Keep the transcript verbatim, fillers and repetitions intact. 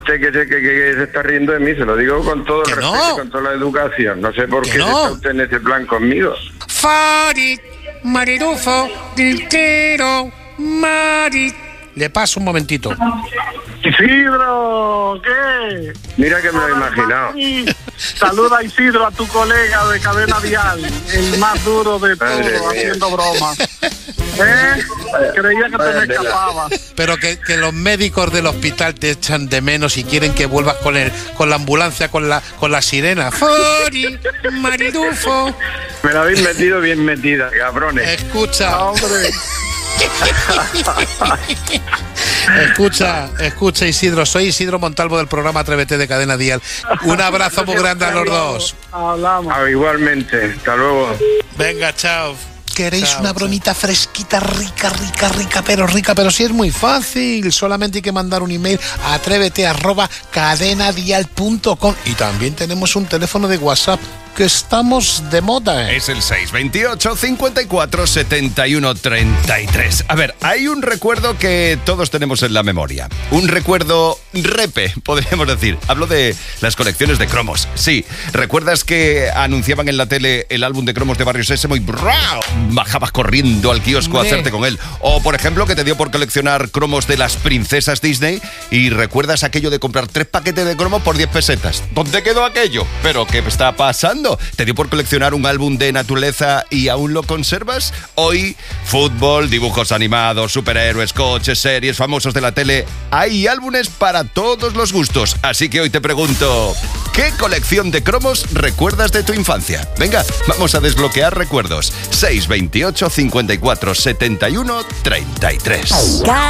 Sé que, sé que, que, que se está riendo de mí, se lo digo con todo el respeto, no. con toda la educación. No sé por qué no. está usted en ese plan conmigo. Farid, Maridufo, Tintero, Marid. Le paso un momentito. Isidro, ¿qué? Mira que me lo he imaginado. Saluda a Isidro, a tu colega de Cadena Dial, el más duro de todos, haciendo bromas. ¿Eh? Creía que te me escapaba. Pero que, que los médicos del hospital te echan de menos y quieren que vuelvas con el, con la ambulancia, con la, con la sirena. Fori, Maridufo. Me la habéis metido bien metida, cabrones. Escucha. Ah, hombre. Escucha, escucha Isidro, soy Isidro Montalvo del programa Atrévete de Cadena Dial. Un abrazo muy grande a los dos. Hablamos. Ah, igualmente, hasta luego. Venga, chao. ¿Queréis chao, una bromita chao. fresquita, rica, rica, rica, pero rica? Pero sí es muy fácil. Solamente hay que mandar un email a atrévete arroba cadenadial punto com. Y también tenemos un teléfono de WhatsApp, que estamos de moda. Es el seis veintiocho, cincuenta y cuatro, setenta y uno, treinta y tres. A ver, hay un recuerdo que todos tenemos en la memoria. Un recuerdo repe, podríamos decir. Hablo de las colecciones de cromos. Sí, ¿recuerdas que anunciaban en la tele el álbum de cromos de Barrio Sésamo y ¡brau! Bajabas corriendo al kiosco a hacerte con él? O, por ejemplo, que te dio por coleccionar cromos de las princesas Disney y recuerdas aquello de comprar tres paquetes de cromos por diez pesetas. ¿Dónde quedó aquello? ¿Pero qué está pasando? ¿Te dio por coleccionar un álbum de naturaleza y aún lo conservas? Hoy, fútbol, dibujos animados, superhéroes, coches, series, famosos de la tele. Hay álbumes para todos los gustos. Así que hoy te pregunto, ¿qué colección de cromos recuerdas de tu infancia? Venga, vamos a desbloquear recuerdos. seis veintiocho, cincuenta y cuatro, setenta y uno, treinta y tres.